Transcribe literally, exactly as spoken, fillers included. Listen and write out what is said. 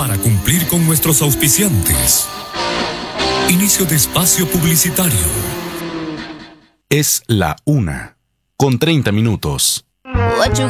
para cumplir con nuestros auspiciantes. Inicio de espacio publicitario. Es la una, con treinta minutos. What you